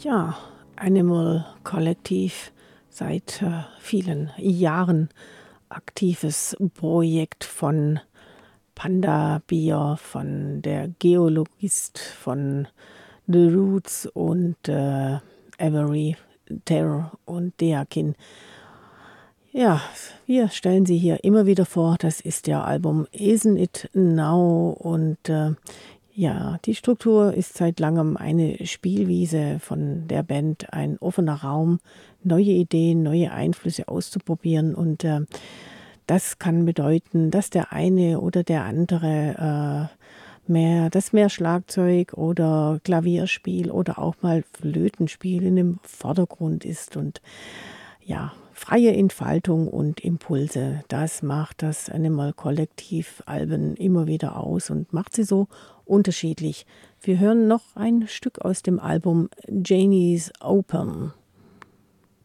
Ja, Animal Kollektiv, seit vielen Jahren aktives Projekt von Panda Beer, von der Geologist, von The Roots und Avery Terror und Deakin. Ja, wir stellen sie hier immer wieder vor. Das ist ihr Album Isn't It Now? Und ja, die Struktur ist seit langem eine Spielwiese von der Band, ein offener Raum, neue Ideen, neue Einflüsse auszuprobieren. Und das kann bedeuten, dass der eine oder der andere mehr Schlagzeug oder Klavierspiel oder auch mal Flötenspiel in dem Vordergrund ist. Und ja, freie Entfaltung und Impulse, das macht das Animal Kollektiv Alben immer wieder aus und macht sie so unterschiedlich. Wir hören noch ein Stück aus dem Album Janie's Open.